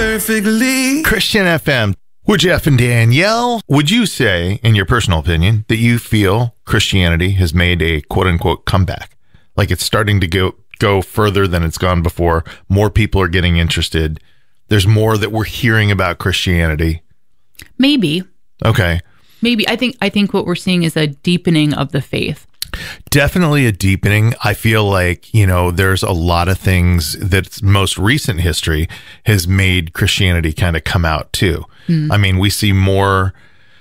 perfectly. Christian FM. With Jeff and Danielle, would you say, in your personal opinion, that you feel Christianity has made a quote-unquote comeback? Like it's starting to go further than it's gone before. More people are getting interested. There's more that we're hearing about Christianity. Maybe. Okay. Maybe. I think what we're seeing is a deepening of the faith. Definitely a deepening. I feel like, there's a lot of things that most recent history has made Christianity kind of come out too. I mean, we see more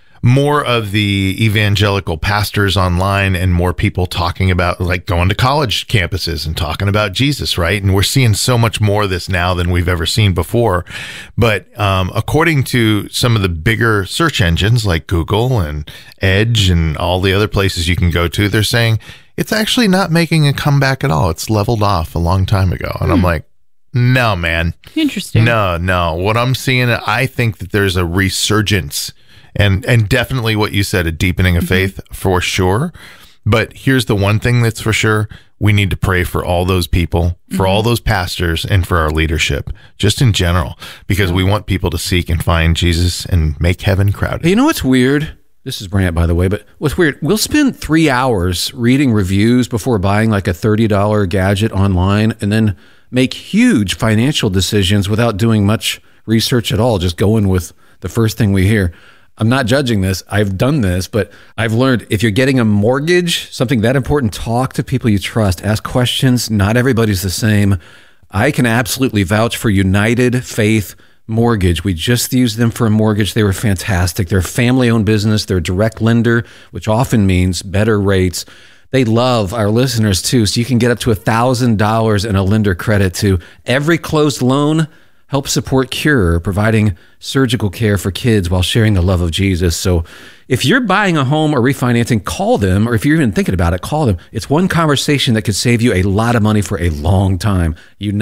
of the evangelical pastors online and more people talking about like going to college campuses and talking about Jesus, right? And we're seeing so much more of this now than we've ever seen before. But according to some of the bigger search engines like Google and Edge and all the other places you can go to, they're saying it's actually not making a comeback at all. It's leveled off a long time ago. And I'm like, no, man. Interesting. No. What I'm seeing, I think that there's a resurgence and definitely what you said, a deepening of faith for sure. But here's the one thing that's for sure. We need to pray for all those people, for all those pastors, and for our leadership, just in general, because we want people to seek and find Jesus and make heaven crowded. You know what's weird? This is Brant, by the way, but what's weird, we'll spend 3 hours reading reviews before buying like a $30 gadget online and then make huge financial decisions without doing much research at all, just going with the first thing we hear. I'm not judging this. I've done this, but I've learned if you're getting a mortgage, something that important, talk to people you trust, ask questions. Not everybody's the same. I can absolutely vouch for United Faith Mortgage. We just used them for a mortgage. They were fantastic. They're a family-owned business. They're a direct lender, which often means better rates. They love our listeners too, so you can get up to $1,000 in a lender credit to every closed loan. Help support Cure, providing surgical care for kids while sharing the love of Jesus. So if you're buying a home or refinancing, call them, or if you're even thinking about it, call them. It's one conversation that could save you a lot of money for a long time.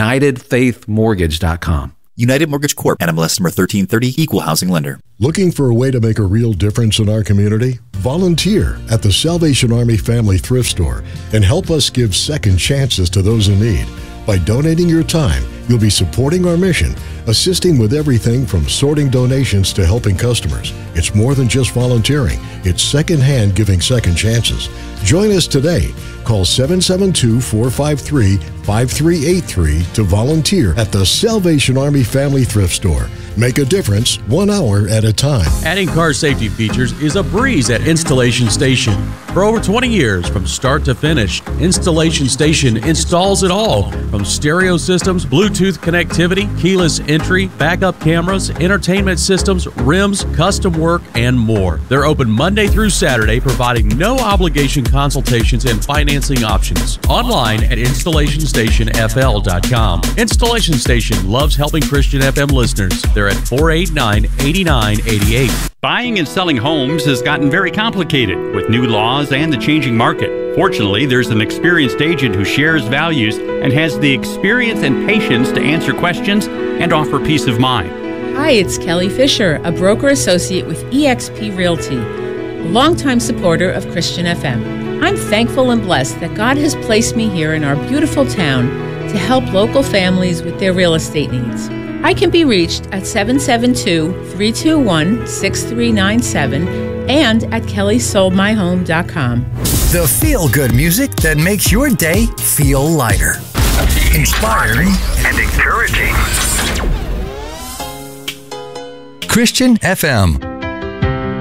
UnitedFaithMortgage.com. United Mortgage Corp. NMLS number 1330, Equal Housing Lender. Looking for a way to make a real difference in our community? Volunteer at the Salvation Army Family Thrift Store and help us give second chances to those in need. By donating your time, you'll be supporting our mission, assisting with everything from sorting donations to helping customers. It's more than just volunteering. It's secondhand giving second chances. Join us today. Call 772-453-5383 to volunteer at the Salvation Army Family Thrift Store. Make a difference 1 hour at a time. Adding car safety features is a breeze at Installation Station. For over 20 years, from start to finish, Installation Station installs it all, from stereo systems, Bluetooth connectivity, keyless entry, backup cameras, entertainment systems, rims, custom work, and more. They're open Monday through Saturday, providing no obligation consultations and financing options. Online at InstallationStationFL.com. Installation Station loves helping Christian FM listeners. They're at 489-8988. Buying and selling homes has gotten very complicated with new laws and the changing market. Fortunately, there's an experienced agent who shares values and has the experience and patience to answer questions and offer peace of mind. Hi, it's Kelly Fisher, a broker associate with eXp Realty, a longtime supporter of Christian FM. I'm thankful and blessed that God has placed me here in our beautiful town to help local families with their real estate needs. I can be reached at 772-321-6397 and at kellysoldmyhome.com. The feel-good music that makes your day feel lighter, inspiring, and encouraging. Christian FM.